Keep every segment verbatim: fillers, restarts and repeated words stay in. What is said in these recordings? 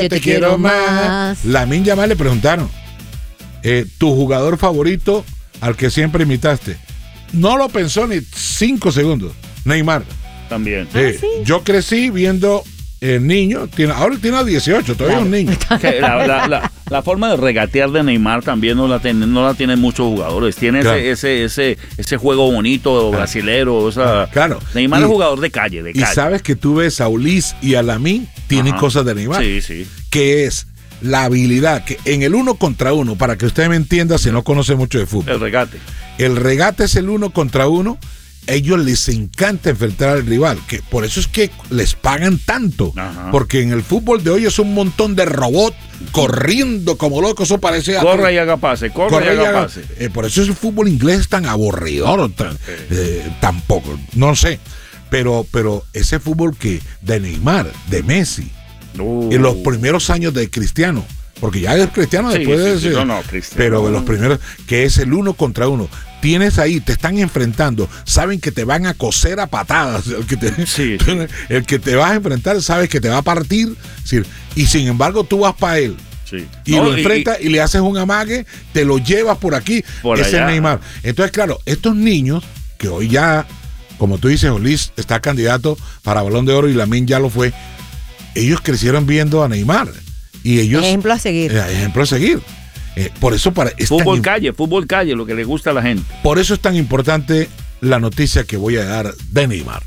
te, te quiero más. Lamine Yamal le preguntaron, eh, tu jugador favorito al que siempre imitaste. No lo pensó ni cinco segundos. Neymar. También. Eh, Ah, ¿sí? Yo crecí viendo el niño, tiene, ahora tiene dieciocho, todavía es un niño. Que la, la, la, la forma de regatear de Neymar también no la tienen, no la tienen muchos jugadores. Tiene Claro. ese, ese, ese, ese juego bonito brasilero. O sea, Claro. Neymar Y- es jugador de calle, de Y calle. sabes que tú ves a Ulis y a Lamine, tienen Ajá. cosas de Neymar. Sí, sí. Que es la habilidad, que en el uno contra uno, para que usted me entienda si no conoce mucho de fútbol. El regate. El regate es el uno contra uno. Ellos les encanta enfrentar al rival, que por eso es que les pagan tanto. Ajá. Porque en el fútbol de hoy es un montón de robots corriendo como locos. Eso parece. Corre y haga pase, corre, Corre y y haga haga- pase. eh, por eso es el fútbol inglés tan aburridor, tan, eh, tampoco, no sé. Pero, pero ese fútbol que de Neymar, de Messi, Uh. en los primeros años de Cristiano, porque ya es Cristiano Sí, después sí, de sí, ese, no, no, Cristiano. pero de los primeros, que es el uno contra uno. Tienes ahí, te están enfrentando, saben que te van a coser a patadas. El que te, Sí, el que te vas a enfrentar, sabes que te va a partir. Sí, y sin embargo, tú vas para él. Sí. Y No, lo enfrentas y, le haces un amague, te lo llevas por aquí. Por ese allá. es Neymar. Entonces, claro, estos niños, que hoy ya, como tú dices, Ulis está candidato para Balón de Oro y Lamine ya lo fue, ellos crecieron viendo a Neymar. Y ellos. Ejemplo a seguir. Eh, ejemplo a seguir. Eh, por eso para, es Fútbol tan, calle, fútbol calle, lo que le gusta a la gente. por eso es tan importante la noticia que voy a dar de Neymar.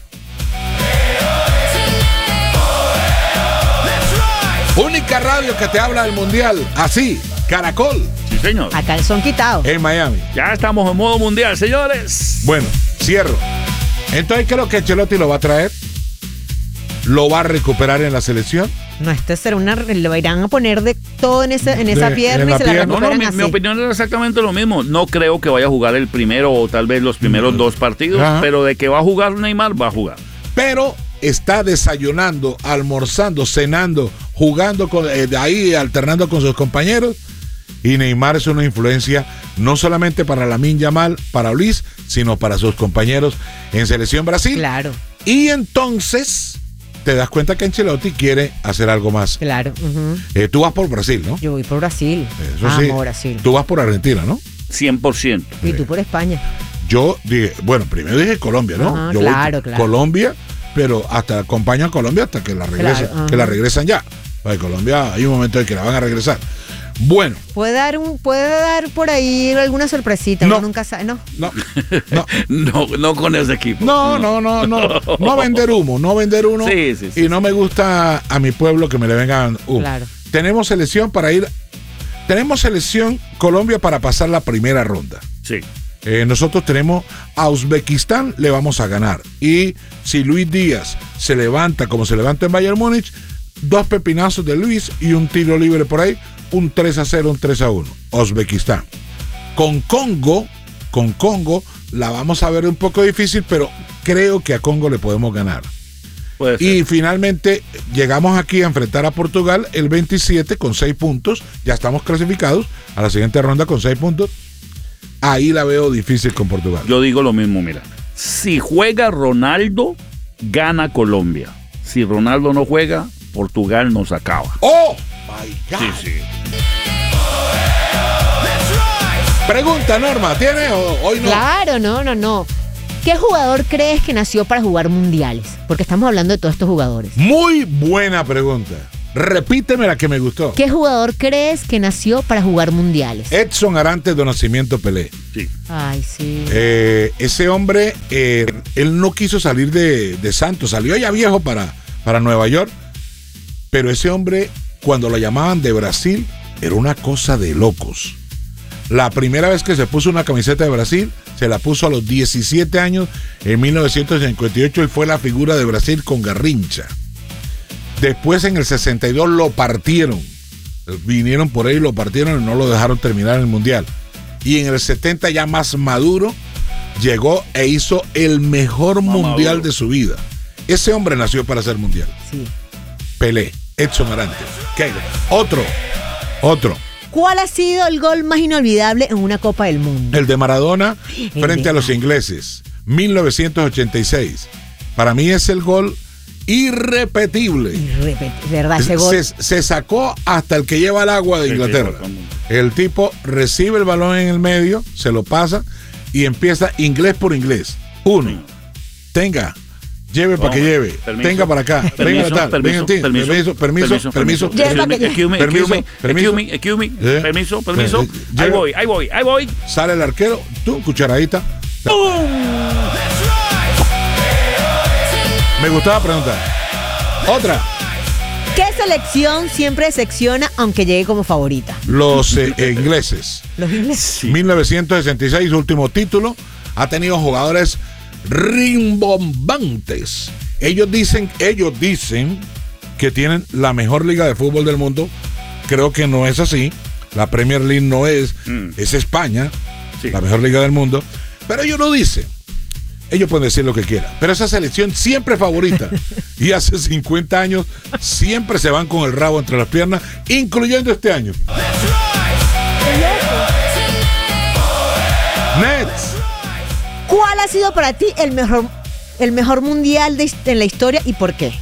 Única radio que te habla del Mundial, así, Caracol, Sí, señor. A calzón quitado. en Miami. Ya estamos en modo mundial, señores. Bueno, cierro. Entonces creo que Ancelotti lo va a traer, lo va a recuperar en la selección. No, esto será una. Lo irán a poner de todo en, ese, en esa De- pierna en y la se la pierna. No, no, recuperan mi, así. mi opinión era exactamente lo mismo. No creo que vaya a jugar el primero o tal vez los primeros dos partidos, Ajá. pero de que va a jugar Neymar, va a jugar. Pero está desayunando, almorzando, cenando, jugando con, eh, de ahí, alternando con sus compañeros. Y Neymar es una influencia no solamente para Lamine Yamal, para Ulis, sino para sus compañeros en Selección Brasil. Claro, Y entonces te das cuenta que Ancelotti quiere hacer algo más. claro. Ujú. Eh, tú vas por Brasil, ¿no? Yo voy por Brasil. Eso Amo sí. Brasil. Tú vas por Argentina, ¿no? cien por ciento. Y tú por España. Yo dije, bueno, primero dije Colombia, ¿no? Ajá, Yo voy claro, por claro. Colombia, pero hasta acompaño a Colombia hasta que la regresen, Claro, ajá. que la regresan ya. Porque Colombia hay un momento en que la van a regresar. Bueno, Puede dar un, puede dar por ahí alguna sorpresita. No. Uno nunca sabe. No. no, no, No, no con ese equipo. no, no, no, no, no vender humo, no vender uno. Sí, sí, sí, y no me gusta a mi pueblo que me le vengan humo. Claro. Tenemos selección para ir, tenemos selección Colombia para pasar la primera ronda. Sí. Eh, nosotros tenemos a Uzbekistán, le vamos a ganar. Y si Luis Díaz se levanta como se levanta en Bayern Múnich, dos pepinazos de Luis y un tiro libre por ahí, un tres a cero, un tres a uno. Uzbekistán. Con Congo, con Congo la vamos a ver un poco difícil, pero creo que a Congo le podemos ganar. Puede ser. Y finalmente llegamos aquí a enfrentar a Portugal el veintisiete con seis puntos. Ya estamos clasificados a la siguiente ronda con seis puntos. Ahí la veo difícil con Portugal. Yo digo lo mismo, mira. Si juega Ronaldo, gana Colombia. Si Ronaldo no juega, Portugal nos acaba. ¡Oh! My God. Sí, sí. Pregunta, Norma, ¿tiene o hoy no? Claro, no, no, no. ¿Qué jugador crees que nació para jugar mundiales? Porque estamos hablando de todos estos jugadores. Muy buena pregunta. Repíteme la que me gustó. ¿Qué jugador crees que nació para jugar mundiales? Edson Arantes de Nacimiento Pelé. Sí. Ay, sí. Eh, ese hombre, eh, él no quiso salir de, de Santos, salió ya viejo para, para Nueva York, pero ese hombre, cuando lo llamaban de Brasil, era una cosa de locos. La primera vez que se puso una camiseta de Brasil, se la puso a los diecisiete años, en mil novecientos cincuenta y ocho, él fue la figura de Brasil con Garrincha. Después en el sesenta y dos lo partieron, vinieron por ahí, lo partieron y no lo dejaron terminar el Mundial. Y en el setenta, ya más maduro, llegó e hizo el mejor Más mundial maduro. de su vida. Ese hombre nació para ser mundial. Sí. Pelé, Edson Arantes. ¿Qué? Otro, otro. ¿Cuál ha sido el gol más inolvidable en una Copa del Mundo? El de Maradona frente de a los Maradona. ingleses, mil novecientos ochenta y seis. Para mí es el gol irrepetible. Irrepetible, ¿verdad? Ese gol. Se, se sacó hasta el que lleva el agua de Inglaterra. El tipo recibe el balón en el medio, se lo pasa y empieza inglés por inglés. Uno, tenga, lleve para que lleve, permiso, tenga para acá, venga tal, permiso, venga, permiso, permiso, permiso, excuse me, excuse me, excuse me, permiso, permiso, ahí voy, ahí voy, ahí voy. Sale el arquero, tú, cucharadita. Me gustaba preguntar. Otra. ¿Qué selección siempre decepciona aunque llegue como favorita? Los eh, ingleses. Los ingleses. Sí. mil novecientos sesenta y seis, último título. Ha tenido jugadores rimbombantes. Ellos dicen, ellos dicen que tienen la mejor liga de fútbol del mundo. Creo que no es así. La Premier League no es, mm. es España, sí. La mejor liga del mundo. Pero ellos lo dicen. Ellos pueden decir lo que quieran, pero esa selección siempre favorita. Y hace cincuenta años siempre se van con el rabo entre las piernas, incluyendo este año. Nets. ¿Cuál ha sido para ti el mejor, el mejor mundial de, en la historia y por qué?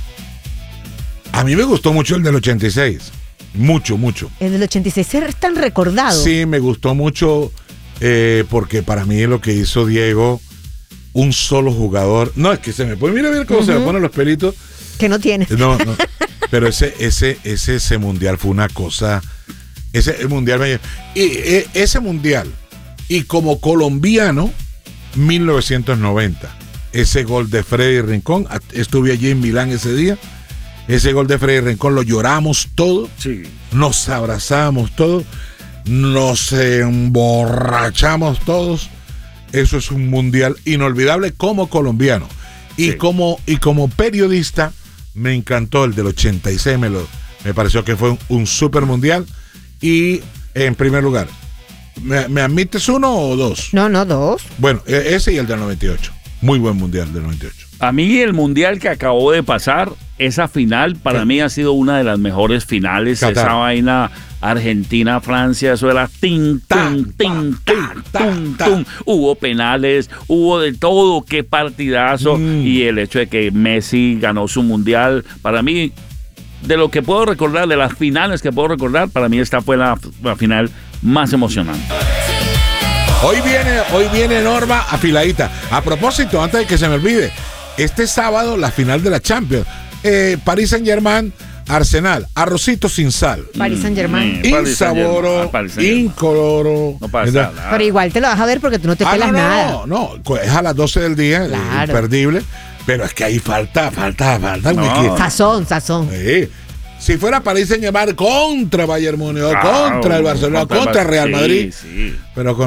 A mí me gustó mucho el del ochenta y seis. Mucho, mucho. El del ochenta y seis es tan recordado. Sí, me gustó mucho eh, porque para mí lo que hizo Diego... Un solo jugador. No, es que se me pone. Mira, mira cómo uh-huh. se me ponen los pelitos. Que no tiene. No, no. Pero ese, ese, ese, ese mundial fue una cosa. Ese el mundial me. Y, e, ese mundial. Y como colombiano, mil novecientos noventa. Ese gol de Freddy Rincón. Estuve allí en Milán ese día. Ese gol de Freddy Rincón lo lloramos todo. Sí. Nos abrazamos todos. Nos emborrachamos todos. Eso es un mundial inolvidable como colombiano. Y, sí. como, y como periodista, me encantó el del ochenta y seis. Me, lo, me pareció que fue un, un super mundial. Y en primer lugar, ¿me, ¿me admites uno o dos? No, no, dos. Bueno, ese y el del noventa y ocho. Muy buen mundial del noventa y ocho. A mí el mundial que acabó de pasar, esa final, para sí. mí ha sido una de las mejores finales. Qatar. Esa vaina Argentina-Francia, eso era tin, tin, tin, tin, tin, tin. Hubo penales, hubo de todo, qué partidazo. Mm. Y el hecho de que Messi ganó su mundial, para mí, de lo que puedo recordar, de las finales que puedo recordar, para mí esta fue la, la final más emocionante. Hoy viene, hoy viene Norma afiladita. A propósito, antes de que se me olvide, este sábado la final de la Champions. Eh, Paris Saint-Germain, Arsenal, arrocito sin sal. Paris Saint-Germain. Mm, insaboro, incoloro. No pasa nada. Pero igual te lo vas a ver porque tú no te ah, pelas no, nada. No, no, es a las doce del día, claro. Imperdible. Pero es que ahí falta, falta, falta. No. Sazón, sazón. Sí. Si fuera Paris Saint-Germain contra Bayern Múnich, claro, contra el Barcelona, contra, contra Real Madrid. Sí, sí. Pero con